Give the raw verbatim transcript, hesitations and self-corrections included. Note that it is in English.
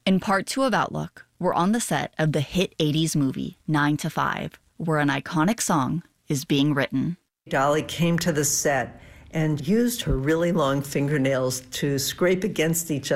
In part two of Outlook, we're on the set of the hit eighties movie nine to five, where an iconic song is being written. Dolly came to the set and used her really long fingernails to scrape against each other.